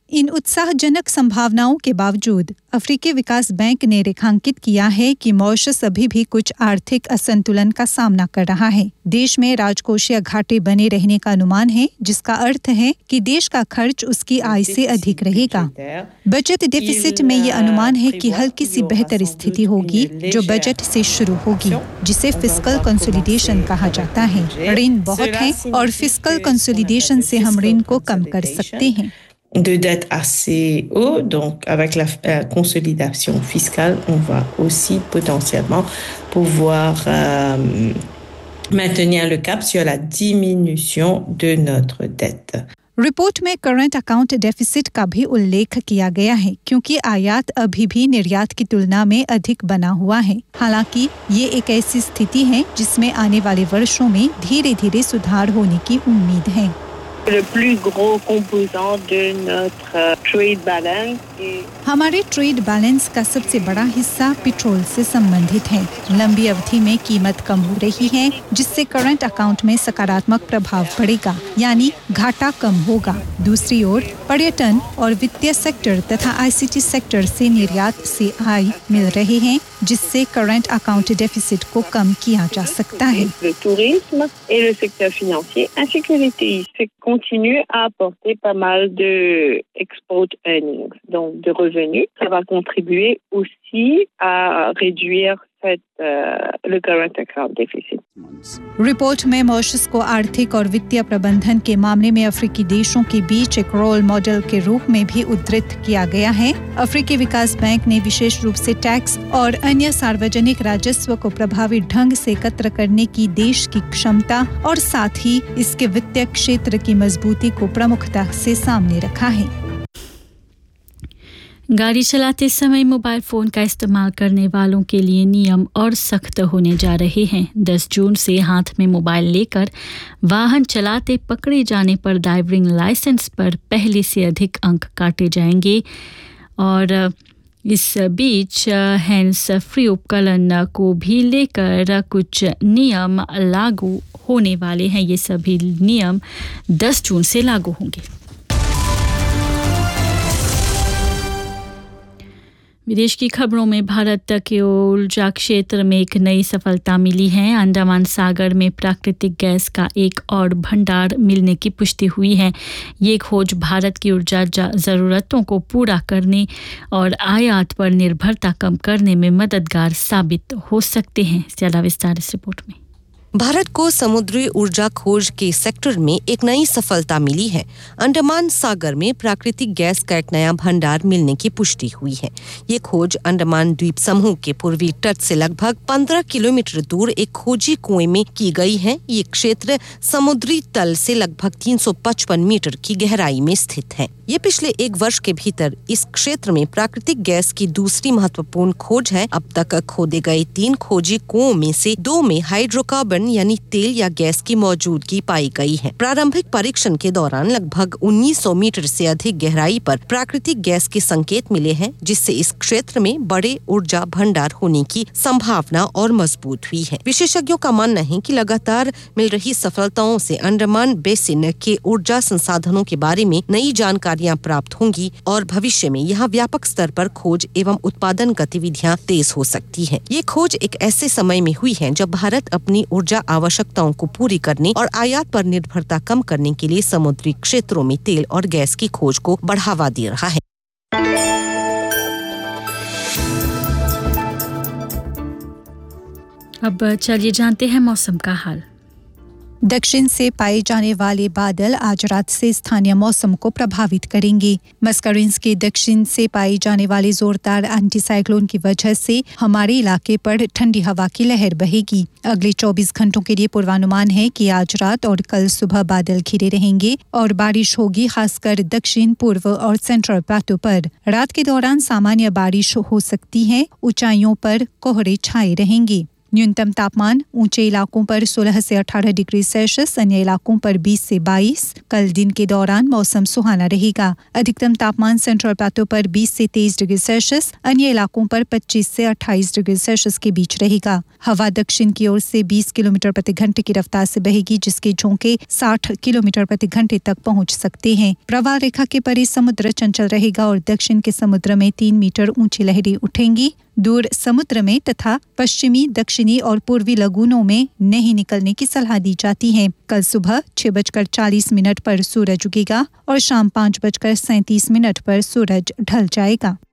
इन उत्साहजनक संभावनाओं के बावजूद अफ्रीकी विकास बैंक ने रेखांकित किया है कि मॉरिशस अभी भी कुछ आर्थिक असंतुलन का सामना कर रहा है। देश में राजकोषीय घाटे बने रहने का अनुमान है, जिसका अर्थ है कि देश का खर्च उसकी आय से अधिक रहेगा। बजट डेफिसिट में ये अनुमान है कि हल्की सी बेहतर स्थिति होगी जो बजट से शुरू होगी, जिसे फिस्कल कंसोलिडेशन कहा जाता है। ऋण बहुत है और फिस्कल कंसोलिडेशन से हम ऋण को कम कर सकते हैं। De dette assez haut, donc avec la consolidation fiscale, on va aussi potentiellement pouvoir maintenir le cap sur la diminution de notre dette. Report में करंट अकाउंट डेफिसिट का भी उल्लेख किया गया है, क्योंकि आयात अभी भी निर्यात की तुलना में अधिक बना हुआ है। हालांकि ये एक ऐसी स्थिति है जिसमें आने वाले वर्षों में धीरे-धीरे सुधार होने की उम्मीद है। Le plus gros composant de notre trade balance हमारे ट्रेड बैलेंस का सबसे बड़ा हिस्सा पेट्रोल से संबंधित है। लंबी अवधि में कीमत कम हो रही है, जिससे करंट अकाउंट में सकारात्मक प्रभाव पड़ेगा, यानी घाटा कम होगा। दूसरी ओर पर्यटन और वित्तीय सेक्टर तथा आईसीटी सेक्टर से निर्यात से आय मिल रहे हैं, जिससे करंट अकाउंट डेफिसिट को कम किया जा सकता है। Le tourisme et le secteur financier ainsi que les TIC continuent à apporter pas mal de export earnings, donc de revenus. Ça va contribuer aussi à réduire le current account deficit. Report में Mauritius को आर्थिक और वित्तीय प्रबंधन के मामले में अफ्रीकी देशों के बीच एक रोल मॉडल के रूप में भी उद्धृत किया गया है। अफ्रीकी विकास बैंक ने विशेष रूप से टैक्स और अन्य सार्वजनिक राजस्व को प्रभावी ढंग से एकत्र करने की देश की क्षमता और साथ ही इसके वित्तीय क्षेत्र की मजबूती को प्रमुखता से सामने रखा है। गाड़ी चलाते समय मोबाइल फ़ोन का इस्तेमाल करने वालों के लिए नियम और सख्त होने जा रहे हैं। 10 जून से हाथ में मोबाइल लेकर वाहन चलाते पकड़े जाने पर ड्राइविंग लाइसेंस पर पहले से अधिक अंक काटे जाएंगे और इस बीच हैंड्स फ्री उपकरण को भी लेकर कुछ नियम लागू होने वाले हैं। ये सभी नियम 10 जून से लागू होंगे। विदेश की खबरों में भारत के ऊर्जा क्षेत्र में एक नई सफलता मिली है। अंडमान सागर में प्राकृतिक गैस का एक और भंडार मिलने की पुष्टि हुई है। ये खोज भारत की ऊर्जा ज़रूरतों को पूरा करने और आयात पर निर्भरता कम करने में मददगार साबित हो सकते हैं। ज़्यादा विस्तार इस रिपोर्ट में। भारत को समुद्री ऊर्जा खोज के सेक्टर में एक नई सफलता मिली है। अंडमान सागर में प्राकृतिक गैस का एक नया भंडार मिलने की पुष्टि हुई है। ये खोज अंडमान द्वीप समूह के पूर्वी तट से लगभग 15 किलोमीटर दूर एक खोजी कुएं में की गई है। ये क्षेत्र समुद्री तल से लगभग 355 मीटर की गहराई में स्थित है। ये पिछले 1 वर्ष के भीतर इस क्षेत्र में प्राकृतिक गैस की दूसरी महत्वपूर्ण खोज है। अब तक खोदे गए 3 खोजी कुओं में से 2 में हाइड्रोकार्बन यानी तेल या गैस की मौजूदगी पाई गई है। प्रारंभिक परीक्षण के दौरान लगभग 1900 मीटर से अधिक गहराई पर प्राकृतिक गैस के संकेत मिले हैं, जिससे इस क्षेत्र में बड़े ऊर्जा भंडार होने की संभावना और मजबूत हुई है। विशेषज्ञों का मानना है कि लगातार मिल रही सफलताओं से अंडमान बेसिन के ऊर्जा संसाधनों के बारे में नई जानकारियां प्राप्त होंगी और भविष्य में यहाँ व्यापक स्तर पर खोज एवं उत्पादन गतिविधियां तेज हो सकती है। ये खोज एक ऐसे समय में हुई है जब भारत अपनी ऊर्जा आवश्यकताओं को पूरी करने और आयात पर निर्भरता कम करने के लिए समुद्री क्षेत्रों में तेल और गैस की खोज को बढ़ावा दे रहा है। अब चलिए जानते हैं मौसम का हाल। दक्षिण से पाए जाने वाले बादल आज रात से स्थानीय मौसम को प्रभावित करेंगे। मस्करिन्स के दक्षिण से पाई जाने वाले जोरदार एंटीसाइक्लोन की वजह से हमारे इलाके पर ठंडी हवा की लहर बहेगी। अगले 24 घंटों के लिए पूर्वानुमान है कि आज रात और कल सुबह बादल घिरे रहेंगे और बारिश होगी, खासकर दक्षिण पूर्व और सेंट्रल प्लेटो पर। रात के दौरान सामान्य बारिश हो सकती है। ऊंचाइयों पर कोहरे छाए रहेंगे। न्यूनतम तापमान ऊंचे इलाकों पर 16 से 18 डिग्री सेल्सियस, अन्य इलाकों पर 20 से 22। कल दिन के दौरान मौसम सुहाना रहेगा। अधिकतम तापमान सेंट्रल प्लेटो पर 20 से 23 डिग्री सेल्सियस, अन्य इलाकों पर 25 से 28 डिग्री सेल्सियस के बीच रहेगा। हवा दक्षिण की ओर से 20 किलोमीटर प्रति घंटे की रफ्तार से बहेगी, जिसके झोंके 60 किलोमीटर प्रति घंटे तक पहुंच सकते हैं। प्रवाल रेखा के परे समुद्र चंचल रहेगा और दक्षिण के समुद्र में 3 मीटर ऊंची लहरें उठेंगी। दूर समुद्र में तथा पश्चिमी, दक्षिणी और पूर्वी लगूनों में नहीं निकलने की सलाह दी जाती है। कल सुबह 6:40 पर सूरज उगेगा और शाम 5:37 पर सूरज ढल जाएगा।